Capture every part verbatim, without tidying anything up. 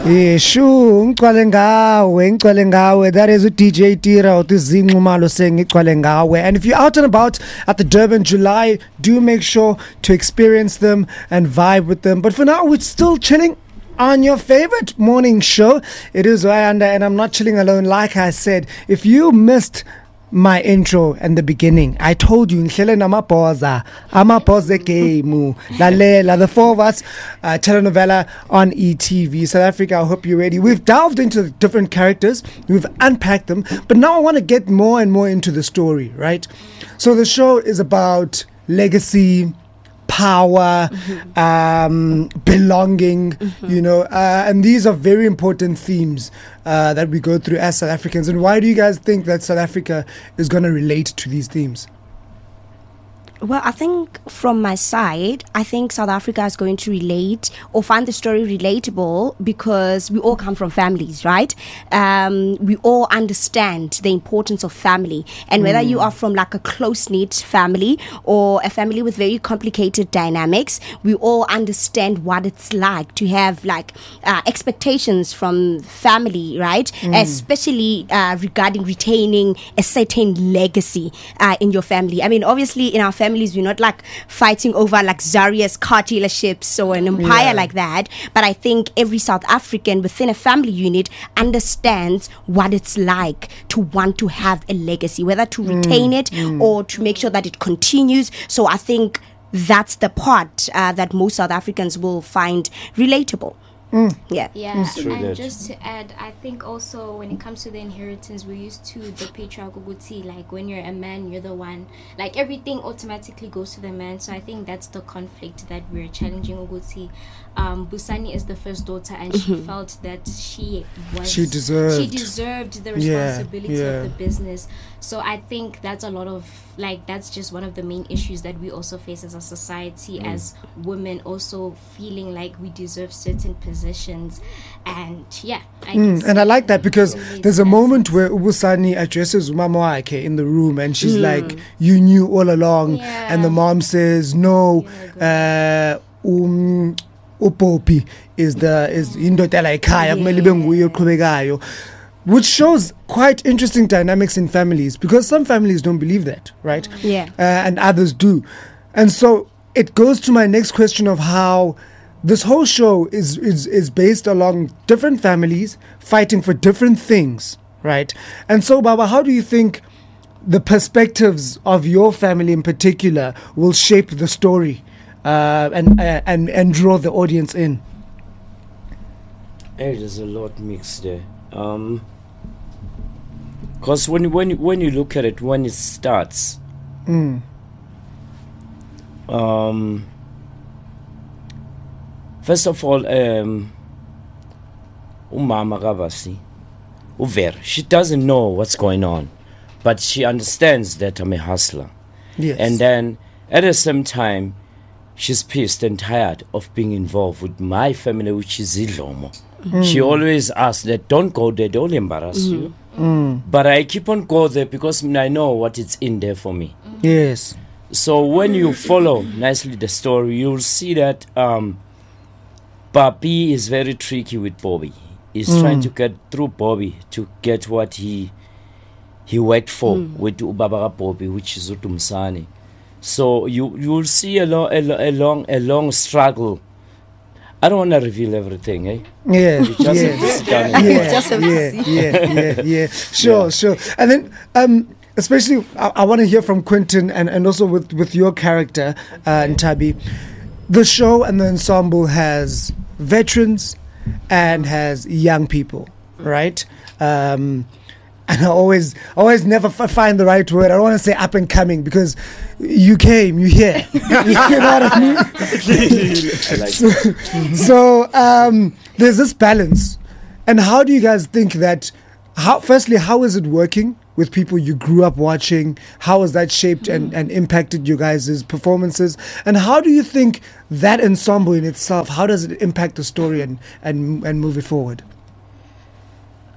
Ishu ngicwale ngawe ngicwale ngawe. That is a D J Tira uTizinxumalo saying ngicwale ngawe. And if you're out and about at the Durban July, do make sure to experience them and vibe with them. But for now, we're still chilling on your favorite morning show. It is Wayanda, and I'm not chilling alone. Like I said, if you missed my intro and the beginning, I told you ngihlele namapoza amapoza game lalela, the four of us, uh, telenovela on E T V South Africa. I hope you're ready. We've delved into the different characters, we've unpacked them, but now I want to get more and more into the story, right? So the show is about legacy, power, mm-hmm. um, belonging, mm-hmm. you know, uh, and these are very important themes uh, that we go through as South Africans. And why do you guys think that South Africa is going to relate to these themes? Well, I think from my side, I think South Africa is going to relate or find the story relatable because we all come from families, right? Um, we all understand the importance of family. And whether mm. you are from like a close-knit family or a family with very complicated dynamics, we all understand what it's like to have like uh, expectations from family, right? Mm. Especially uh, regarding retaining a certain legacy uh, in your family. I mean, obviously in our family, we're not like fighting over luxurious car dealerships or an empire yeah. like that, but I think every South African within a family unit understands what it's like to want to have a legacy, whether to retain mm, it mm. or to make sure that it continues. So I think that's the part uh, that most South Africans will find relatable. Mm. Yeah, yeah. And just to add, I think also when it comes to the inheritance, we're used to the patriarchal Uguti, like when you're a man, you're the one, like everything automatically goes to the man. So I think that's the conflict that we're challenging Uguti. Um, Busani is the first daughter, and mm-hmm. she felt that she was she deserved she deserved the responsibility yeah, yeah. of the business. So I think that's a lot of like that's just one of the main issues that we also face as a society, mm. as women, also feeling like we deserve certain positions. And yeah, I mm, and I like that because there's a moment where Ubusani addresses Mama Waike in the room, and she's mm. like, "You knew all along," yeah. and the mom says, "No." Uh, um, Upopi is the is indodela ekhaya kumele benguye oqhubekayo, which shows quite interesting dynamics in families because some families don't believe that, right? Yeah, uh, and others do, and so it goes to my next question of how this whole show is is is based along different families fighting for different things, right? And so, Baba, how do you think the perspectives of your family in particular will shape the story? Uh, and uh, and and draw the audience in. Hey, there's a lot mixed there. Um, cause when when when you look at it, when it starts, mm. um, first of all, um, umama kabasi, uver, she doesn't know what's going on, but she understands that I'm a hustler. Yes. And then at the same time, she's pissed and tired of being involved with my family, which is Idlomo. Mm. She always asks that, don't go there, don't embarrass mm. you. Mm. But I keep on going there because I know what it's in there for me. Mm. Yes. So when you follow nicely the story, you'll see that um, Papi is very tricky with Bobby. He's mm. trying to get through Bobby to get what he he worked for mm. with Ubaba Bobby, which is Utumsani. So you you will see a long a, a long a long struggle. I don't want to reveal everything, eh? Yeah, you just yeah, have to sit down yeah, yeah, yeah, yeah, yeah, yeah. Sure, yeah. sure. And then, um, especially, I, I want to hear from Quentin and, and also with, with your character, uh, Ntabi. The show and the ensemble has veterans and has young people, right? Um, And I always, always never f- find the right word. I don't want to say up and coming because you came, you here. You know what I mean? I like so, so um, there's this balance. And how do you guys think that? How, firstly, how is it working with people you grew up watching? How has that shaped and, and impacted you guys' performances? And how do you think that ensemble in itself? How does it impact the story and and and move it forward?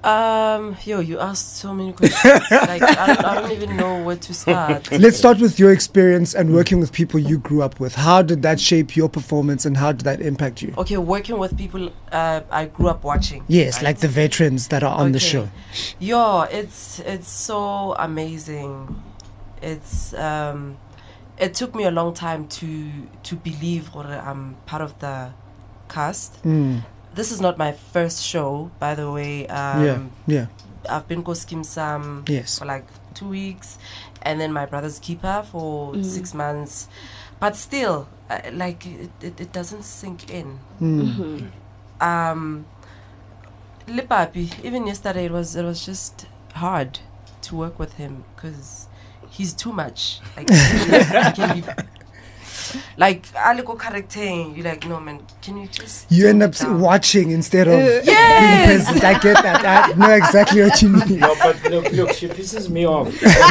Um, yo, you asked so many questions. like, I don't, I don't even know where to start. Let's start with your experience and working with people you grew up with. How did that shape your performance and how did that impact you? Okay, working with people uh, I grew up watching. Yes, right? like the veterans that are on the Okay. show. Yo, it's it's so amazing. It's um, it took me a long time to to believe that I'm part of the cast. Mm. This is not my first show, by the way. Um, yeah, yeah, I've been Ko Skim Sam yes. for like two weeks, and then my brother's keeper for six months. But still, uh, like it, it, it doesn't sink in. Mm. Um, Lipapi, even yesterday, it was it was just hard to work with him because he's too much. Like, he can be, like aliko character, you're like, no man, can you just You end tone up it s- down? watching instead of being Yes! present. I get that. I know exactly what you mean. No, but look, look, she pisses me off.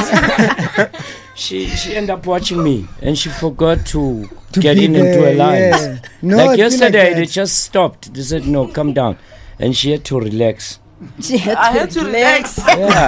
she she ended up watching me and she forgot to, To get be in into there, her lines. yeah. No, like it's been yesterday, like they that. just stopped. They said, "No, come down," and she had to relax. She had I had to relax. Yeah.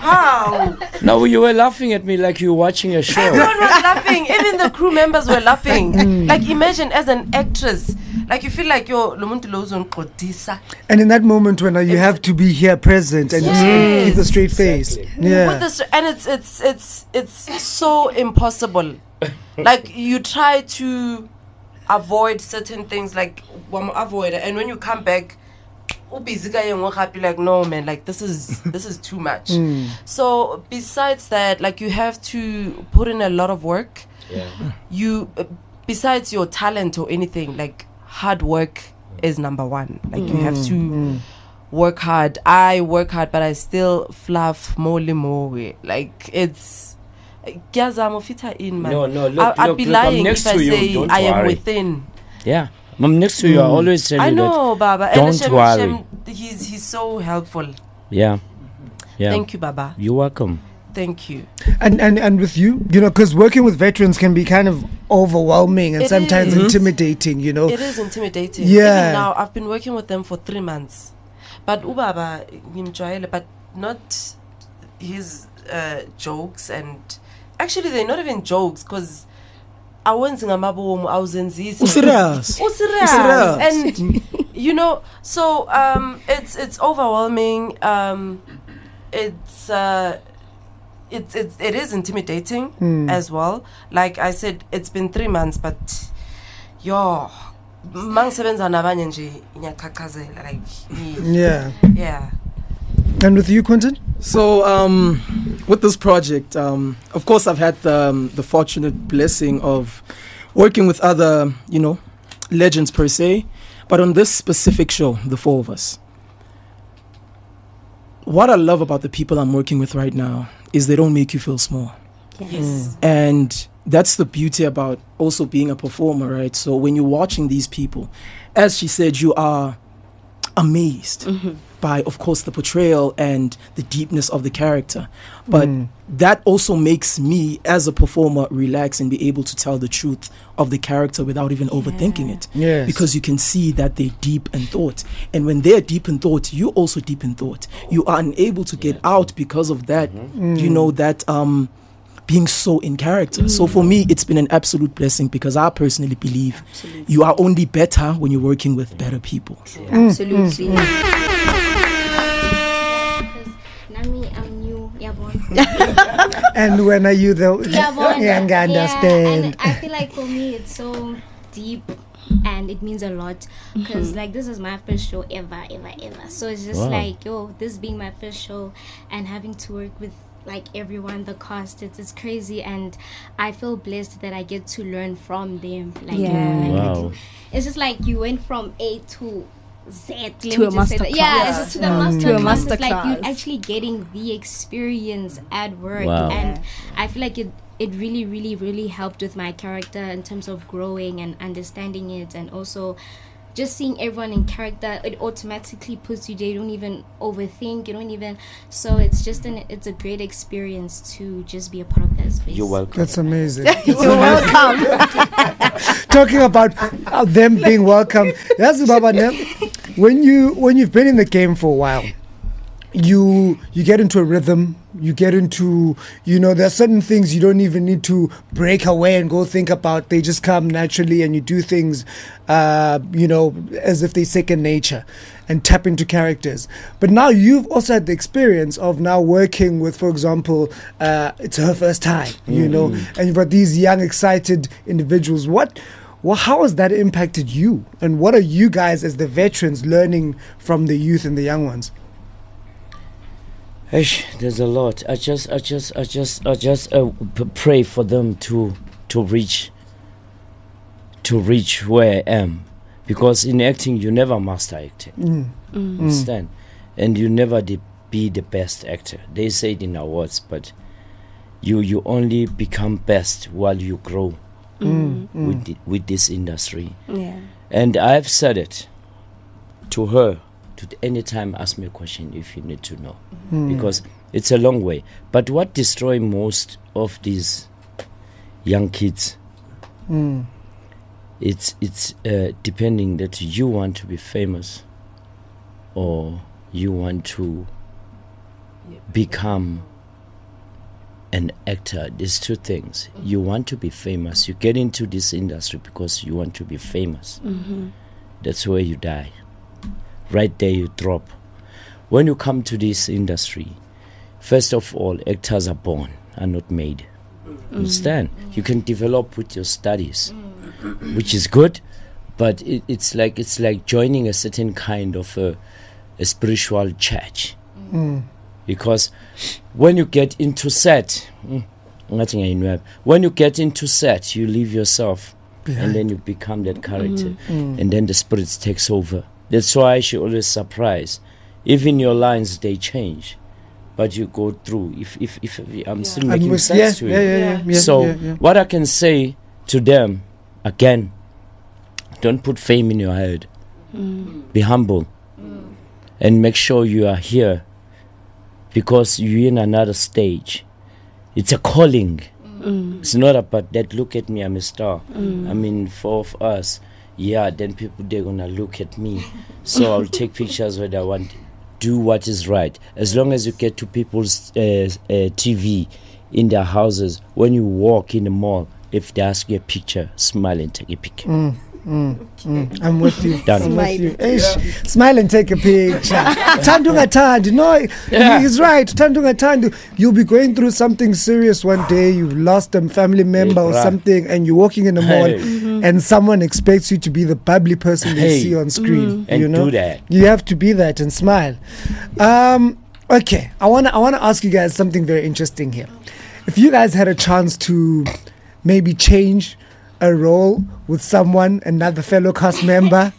How? No, you were laughing at me like you were watching a show. Everyone was laughing. Even the crew members were laughing. Mm. Like, imagine as an actress, like you feel like you're Lumuntu Lozon Kodisa. And in that moment when uh, you have to be here present and just Yes. keep a straight face. Exactly. Yeah. With this, and it's it's it's it's so impossible. Like, you try to avoid certain things, like wam- avoid it, and when you come back, ubusy ka ye nngwe gape, like, no man, like this is this is too much. Mm. So besides that, like, you have to put in a lot of work. Yeah. You uh, besides your talent or anything, like, hard work is number one. Like, you have to work hard. I work hard, but I still fluff more more. Like, it's Gyazamo fita in, man. No, no, look, I, I'd look, be look, I'm lying next if I to you, say don't I am worry. within. Yeah. I'm next to you. I always tell you I know, Baba. And Don't Shem- worry. Shem, he's he's so helpful. that. Yeah. Yeah. Thank you, Baba. You're welcome. Thank you. And, and and with you, you know, because working with veterans can be kind of overwhelming and It sometimes is. intimidating, you know. It is intimidating. Yeah. Even now, I've been working with them for three months. But Ubaba, ngimjwayele, but not his uh, jokes. And actually, they're not even jokes, because awenzi ngamabomu awuzenzisi. Userious. Userious. Userious. And you know, so um it's it's overwhelming. Um it's uh it's it's it is intimidating Mm. as well. Like I said, it's been three months, but yo, mangisebenza nabanye nje ngiyaqhaqhazela, like Yeah. yeah. And with you, Quentin? So, um, with this project, um, of course, I've had the, um, the fortunate blessing of working with other, you know, legends per se. But on this specific show, the four of us, what I love about the people I'm working with right now is they don't make you feel small. Yes. And that's the beauty about also being a performer, right? So when you're watching these people, as she said, you are amazed by, of course, the portrayal and the deepness of the character. But Mm. that also makes me, as a performer, relax and be able to tell the truth of the character without even overthinking it. Yes. Because you can see that they're deep in thought. And when they're deep in thought, you're also deep in thought. You are unable to get out because of that, you know, that um, being so in character. So for me, it's been an absolute blessing, because I personally believe you are only better when you're working with better people. Absolutely. Because Nami, I'm new. Yabon. And when are you the Yabon. young Yeah, understand? and I feel like for me it's so deep and it means a lot, because like this is my first show ever ever ever, so it's just Wow. like, yo, this being my first show and having to work with like everyone, the cast, it's, it's crazy, and I feel blessed that I get to learn from them, like you Yeah. know, like Wow. it's just like you went from A to Z, let To me a just say that. masterclass. Yeah, it's just to the Mm. master To a class. It's like masterclass. you're actually getting the experience at work, Wow. and I feel like it it really really really helped with my character in terms of growing and understanding it, and also just seeing everyone in character. It automatically puts you there. You don't even overthink, you don't even, so it's just an it's a great experience to just be a part of that space. You're welcome. That's amazing. You're welcome. Talking about uh, them being welcome. That's Baba. Ne- When you when you've been in the game for a while, you you get into a rhythm, you get into, you know, there are certain things you don't even need to break away and go think about. They just come naturally, and you do things uh you know, as if they second nature, and tap into characters. But now you've also had the experience of now working with, for example, uh it's her first time, you know, and you've got these young excited individuals. What well, how has that impacted you, and what are you guys as the veterans learning from the youth and the young ones? Eish, there's a lot. I just, I just, I just, I just uh, p- pray for them to to reach to reach where I am, because in acting you never master acting. Mm. Mm. Understand? And you never de- be the best actor. They say it in awards, but you you only become best while you grow Mm. Mm. with the, with this industry. Yeah. And I've said it to her. To anytime ask me a question if you need to know, Mm. because it's a long way. But what destroys most of these young kids, Mm. it's it's uh, depending that you want to be famous or you want to become an actor. There's two things. You want to be famous. You get into this industry because you want to be famous. Mm-hmm. That's where you die. Right there you drop. When you come to this industry, first of all, actors are born, are not made. Understand? You can develop with your studies, which is good, but it, it's like it's like joining a certain kind of a, a spiritual church. Mm. Because when you get into set, mm, nothing I know. When you get into set, you leave yourself, and then you become that character, Mm. and then the spirit takes over. That's why she always surprised. Even your lines, they change, but you go through. If if if I'm still And making with- sense yeah, to you. yeah, yeah, yeah, yeah, So yeah, yeah. what I can say to them again: don't put fame in your head. Be humble, and make sure you are here because you're in another stage. It's a calling. Mm. It's not about that. Look at me, I'm a star. I mean, for of us, yeah. Then people they're gonna look at me, so I'll take pictures when I want. Do what is right. As long as you get to people's uh, uh, T V in their houses, when you walk in the mall, if they ask you a picture, smile and take a picture. Mm. Mm, mm. I'm with you. Done. I'm Smile. with you. Eish, smile and take a picture. Tandunga Tandu. No, Yeah. he's right. Tandunga Tandu. You'll be going through something serious one day. You've lost a family member or bruh. something, and you're walking in the mall, Hey. and someone expects you to be the bubbly person they Hey. see on screen. And you know? do that. You have to be that and smile. Um, okay, I wanna I wanna ask you guys something very interesting here. If you guys had a chance to maybe change a role with someone, another fellow cast member,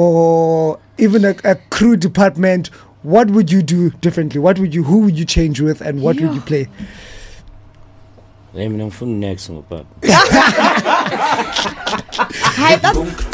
or even a, a crew department, what would you do differently? What would you? Who would you change with, and what would you play? Let me know for next one, Papa. Hi, that's